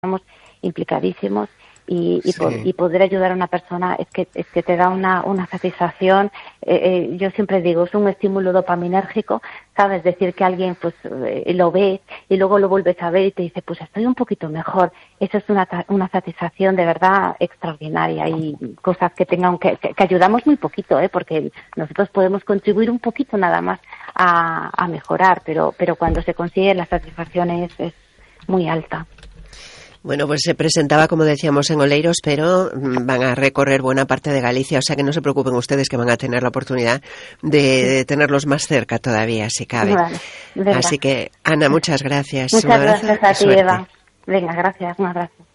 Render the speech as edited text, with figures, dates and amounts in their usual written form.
estamos implicadísimos y poder ayudar a una persona es que te da una satisfacción. Yo siempre digo, es un estímulo dopaminérgico, ¿sabes? Decir que alguien pues lo ve y luego lo vuelves a ver y te dice, pues estoy un poquito mejor. Eso es una satisfacción de verdad extraordinaria, y cosas que ayudamos muy poquito, porque nosotros podemos contribuir un poquito nada más a mejorar, pero cuando se consigue la satisfacción es muy alta. Bueno, pues se presentaba, como decíamos, en Oleiros, pero van a recorrer buena parte de Galicia, o sea que no se preocupen ustedes, que van a tener la oportunidad de tenerlos más cerca todavía, si cabe. Vale, así que, Ana, muchas gracias. Muchas gracias a ti, Suerte. Eva. Venga, gracias, un abrazo.